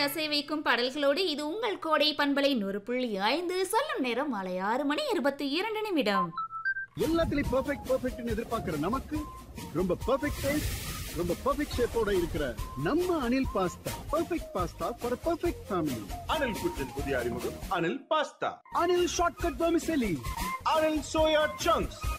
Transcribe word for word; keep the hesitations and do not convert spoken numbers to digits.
அசை வைக்கும் பாடல்களோடு இது உங்கள் கோடை பண்பலை நூறு புள்ளி ஐந்து. சொல்லும் நேரம் மாலை ஆறு மணி இருபத்தி இரண்டு நிமிடம். எல்லாத்துலயும் பெர்ஃபெக்ட் பெர்ஃபெக்ட்னு எதிர்பார்க்கிற நமக்கு ரொம்ப பெர்ஃபெக்ட் டேஸ்ட், ரொம்ப பெர்ஃபெக்ட் ஷேப்போட இருக்கிற நம்ம Anil pasta perfect pasta for perfect family. Anil குச்சின் புதிய அறிமுகம் Anil pasta. Anil shortcut vermicelli. Anil soya chunks.